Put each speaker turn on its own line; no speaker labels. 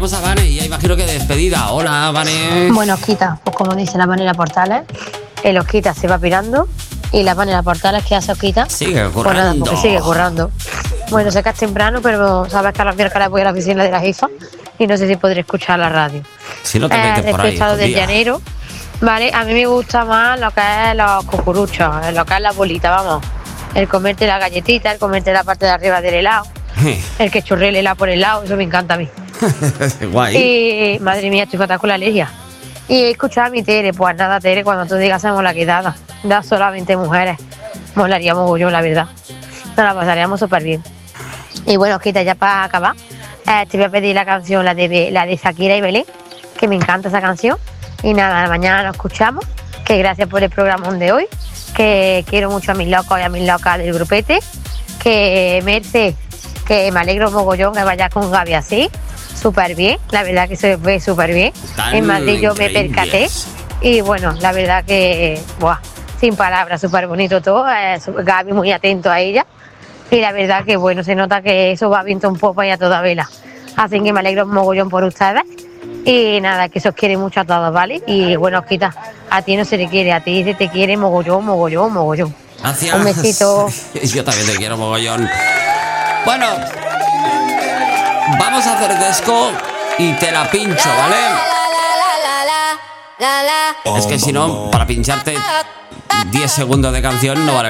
tenemos a Vane, y ya imagino que despedida. Hola, Vane.
Bueno, Osquita, pues como dice la Vanessa Portales, el Osquita se va pirando y la Vanessa Portales, ¿qué hace Osquita?
Sigue currando.
Pues nada, porque sigue currando. Bueno, sé que es temprano, pero sabes que a las miércoles voy a la oficina de la jefa y no sé si podré escuchar la radio.
Si no te metes por ahí.
Respecto del llanero, vale, a mí me gusta más lo que es los cucuruchos, lo que es la bolita, vamos. El comerte la galletita, el comerte la parte de arriba del helado, el que chorre el helado por el lado, eso me encanta a mí.
Guay.
Y madre mía, estoy fatal con la alergia. Y he escuchado a mi Tere, pues nada, Tere, cuando tú digas hacemos la quedada, da solamente mujeres, molaríamos mogollón, la verdad. Nos la pasaríamos súper bien. Y bueno, Quita, ya para acabar, te voy a pedir la canción, la de Shakira y Belén, que me encanta esa canción. Y nada, mañana nos escuchamos, que gracias por el programa de hoy, que quiero mucho a mis locos y a mis locas del grupete, que Merce, que me alegro mogollón que vaya con Gaby así, súper bien, la verdad que se ve súper bien. En Madrid yo me percaté y bueno, la verdad que, buah, sin palabras, súper bonito todo, Gaby muy atento a ella y la verdad que bueno, se nota que eso va viento en popa y a toda vela. Así que me alegro mogollón por ustedes y nada, que se os quiere mucho a todos, ¿vale? Y bueno, Osquita, a ti no se te quiere, a ti se te quiere mogollón, mogollón, mogollón.
Gracias.
Un besito.
Yo también te quiero mogollón. Bueno, vamos a hacer disco y te la pincho, ¿vale? Es que si no, para pincharte 10 segundos de canción no vale.